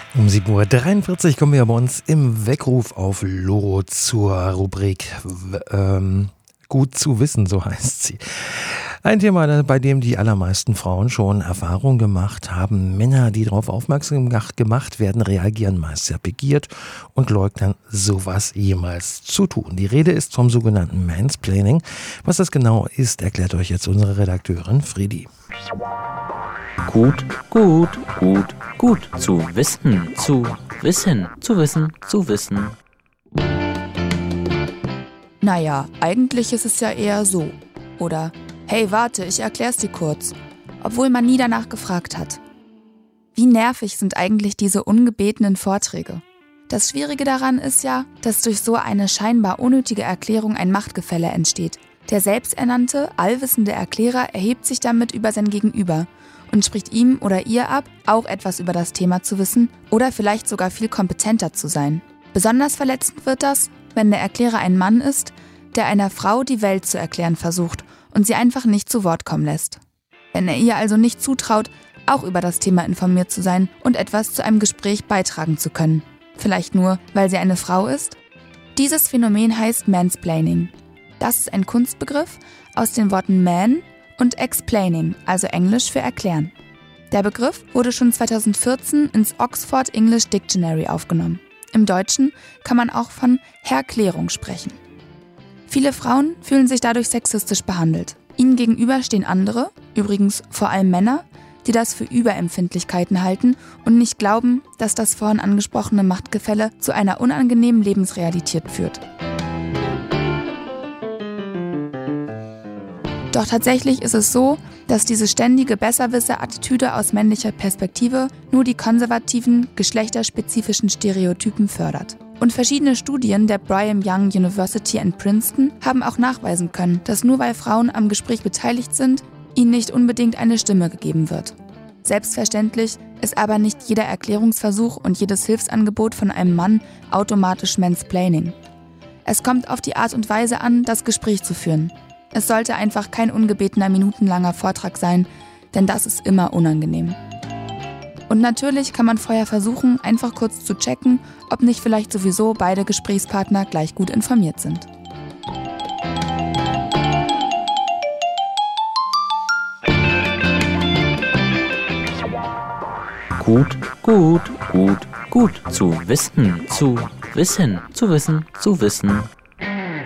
Um 7:43 Uhr kommen wir bei uns im Weckruf auf Loro zur Rubrik Gut zu wissen, so heißt sie. Ein Thema, bei dem die allermeisten Frauen schon Erfahrung gemacht haben. Männer, die darauf aufmerksam gemacht werden, reagieren meist sehr pikiert und leugnen, sowas jemals zu tun. Die Rede ist vom sogenannten Mansplaining. Was das genau ist, erklärt euch jetzt unsere Redakteurin Friedi. Gut zu wissen. Naja, eigentlich ist es ja eher so. Oder, hey, warte, ich erklär's dir kurz. Obwohl man nie danach gefragt hat. Wie nervig sind eigentlich diese ungebetenen Vorträge? Das Schwierige daran ist ja, dass durch so eine scheinbar unnötige Erklärung ein Machtgefälle entsteht. Der selbsternannte, allwissende Erklärer erhebt sich damit über sein Gegenüber und spricht ihm oder ihr ab, auch etwas über das Thema zu wissen oder vielleicht sogar viel kompetenter zu sein. Besonders verletzend wird das, wenn der Erklärer ein Mann ist, der einer Frau die Welt zu erklären versucht und sie einfach nicht zu Wort kommen lässt. Wenn er ihr also nicht zutraut, auch über das Thema informiert zu sein und etwas zu einem Gespräch beitragen zu können. Vielleicht nur, weil sie eine Frau ist? Dieses Phänomen heißt Mansplaining. Das ist ein Kunstbegriff aus den Worten man und explaining, also Englisch für erklären. Der Begriff wurde schon 2014 ins Oxford English Dictionary aufgenommen. Im Deutschen kann man auch von Erklärung sprechen. Viele Frauen fühlen sich dadurch sexistisch behandelt. Ihnen gegenüber stehen andere, übrigens vor allem Männer, die das für Überempfindlichkeiten halten und nicht glauben, dass das vorhin angesprochene Machtgefälle zu einer unangenehmen Lebensrealität führt. Doch tatsächlich ist es so, dass diese ständige Besserwisser-Attitüde aus männlicher Perspektive nur die konservativen, geschlechterspezifischen Stereotypen fördert. Und verschiedene Studien der Brigham Young University in Princeton haben auch nachweisen können, dass nur weil Frauen am Gespräch beteiligt sind, ihnen nicht unbedingt eine Stimme gegeben wird. Selbstverständlich ist aber nicht jeder Erklärungsversuch und jedes Hilfsangebot von einem Mann automatisch Mansplaining. Es kommt auf die Art und Weise an, das Gespräch zu führen. Es sollte einfach kein ungebetener minutenlanger Vortrag sein, denn das ist immer unangenehm. Und natürlich kann man vorher versuchen, einfach kurz zu checken, ob nicht vielleicht sowieso beide Gesprächspartner gleich gut informiert sind. Gut zu wissen.